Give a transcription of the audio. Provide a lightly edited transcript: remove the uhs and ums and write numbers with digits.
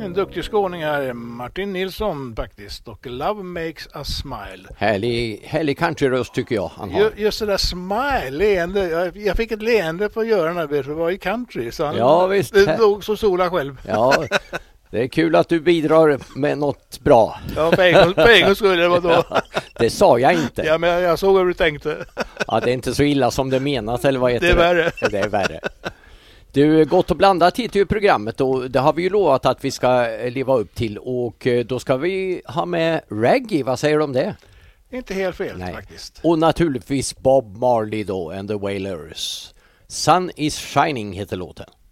En duktig skåning här, Martin Nilsson faktiskt. Och Love Makes Us Smile. Härlig countryröst tycker jag han har. Just det där smile, leende. Jag fick ett leende på öronen för det var i country. Så han, ja, visst. Det låg så sola själv. Ja, det är kul att du bidrar med något bra. Ja, på en gång skulle det vara då. Det sa jag inte. Ja, men jag såg hur du tänkte. Ja, det är inte så illa som det menas, eller vad heter det? Är värre. Det är värre. Du, Gott och blandat hit i programmet och det har vi ju lovat att vi ska leva upp till och då ska vi ha med reggae, vad säger du om det? Inte helt fel faktiskt. Och naturligtvis Bob Marley då and the Wailers. Sun is Shining heter låten.